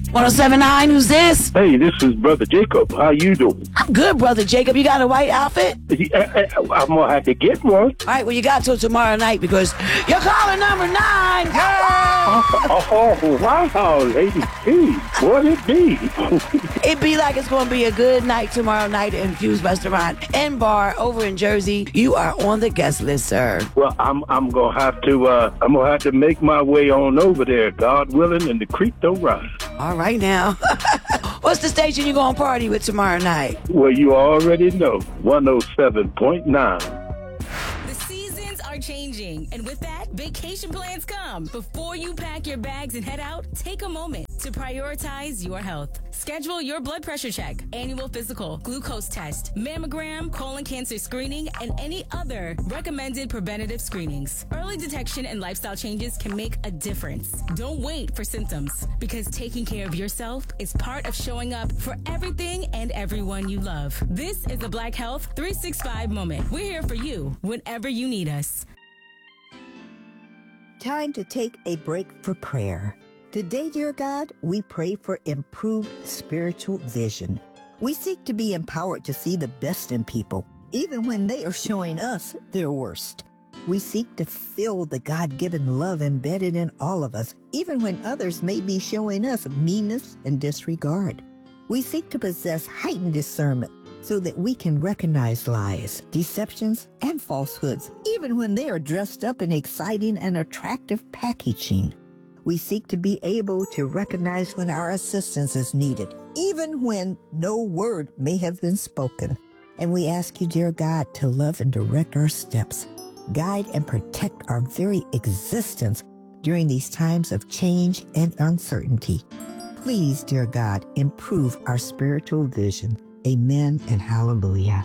1079, who's this? Hey, this is Brother Jacob. How you doing? I'm good, Brother Jacob. You got a white outfit? I'm going to have to get one. All right, well, you got till tomorrow night because you're calling number 9. Yeah! Oh, wow, Lady P. What it be? It be like it's going to be a good night tomorrow night at Infused Restaurant and Bar over in Jersey. You are on the guest list, sir. Well, I'm going to have to make my way on over there, God willing, and the creek don't rise. All right now. What's the station you going to party with tomorrow night? Well, you already know, 107.9. Changing, and with that, vacation plans come. Before you pack your bags and head out, take a moment to prioritize your health. Schedule your blood pressure check, annual physical, glucose test, mammogram, colon cancer screening, and any other recommended preventative screenings. Early detection and lifestyle changes can make a difference. Don't wait for symptoms, because taking care of yourself is part of showing up for everything and everyone you love. This is the Black Health 365 moment. We're here for you whenever you need us. Time to take a break for prayer. Today, dear God, we pray for improved spiritual vision. We seek to be empowered to see the best in people, even when they are showing us their worst. We seek to feel the God-given love embedded in all of us, even when others may be showing us meanness and disregard. We seek to possess heightened discernment so that we can recognize lies, deceptions, and falsehoods, even when they are dressed up in exciting and attractive packaging. We seek to be able to recognize when our assistance is needed, even when no word may have been spoken. And we ask you, dear God, to love and direct our steps, guide and protect our very existence during these times of change and uncertainty. Please, dear God, improve our spiritual vision. Amen and hallelujah.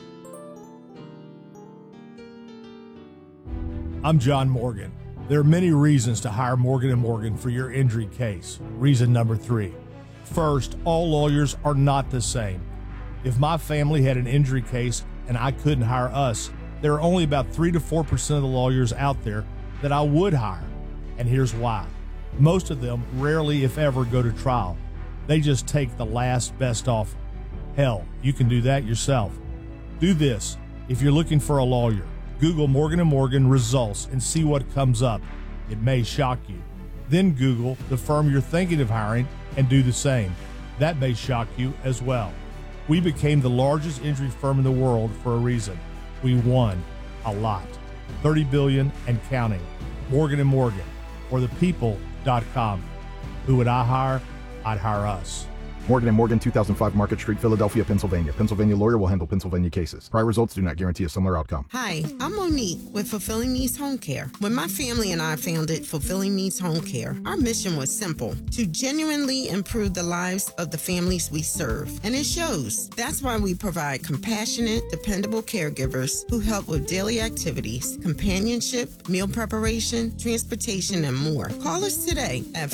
I'm John Morgan. There are many reasons to hire Morgan & Morgan for your injury case. Reason number 3. First, all lawyers are not the same. If my family had an injury case and I couldn't hire us, there are only about 3 to 4% of the lawyers out there that I would hire. And here's why. Most of them rarely, if ever, go to trial. They just take the last best offer. Hell, you can do that yourself. Do this. If you're looking for a lawyer, Google Morgan & Morgan results and see what comes up. It may shock you. Then Google the firm you're thinking of hiring and do the same. That may shock you as well. We became the largest injury firm in the world for a reason. We won a lot. $30 billion and counting. Morgan & Morgan, or thepeople.com. Who would I hire? I'd hire us. Morgan & Morgan, 2005 Market Street, Philadelphia, Pennsylvania. Pennsylvania lawyer will handle Pennsylvania cases. Prior results do not guarantee a similar outcome. Hi, I'm Monique with Fulfilling Needs Home Care. When my family and I founded Fulfilling Needs Home Care, our mission was simple: to genuinely improve the lives of the families we serve. And it shows. That's why we provide compassionate, dependable caregivers who help with daily activities, companionship, meal preparation, transportation, and more. Call us today at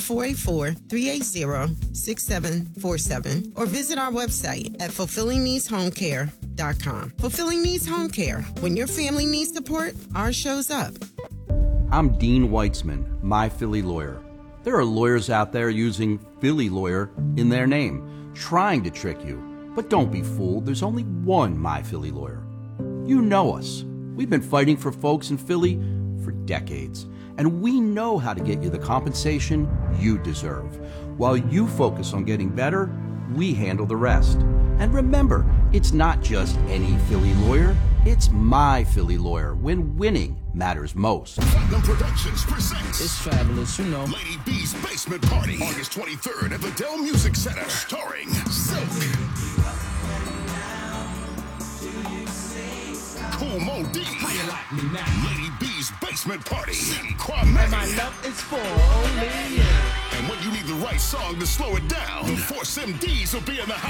484-380-6747 or visit our website at fulfillingneedshomecare.com. Fulfilling Needs Home Care. When your family needs support, ours shows up. I'm Dean Weitzman, My Philly Lawyer. There are lawyers out there using Philly Lawyer in their name, trying to trick you. But don't be fooled. There's only one My Philly Lawyer. You know us. We've been fighting for folks in Philly for decades, and we know how to get you the compensation you deserve. While you focus on getting better, we handle the rest. And remember, it's not just any Philly lawyer, it's My Philly Lawyer, when winning matters most. Platinum Productions presents It's fabulous, you know. Lady B's Basement Party, August 23rd at the Dell Music Center, starring Silk, Cool Mo D, Lady B's Basement Party, And my love is for only you. And when you need the right song to slow it down, the Force MDs will be in the house.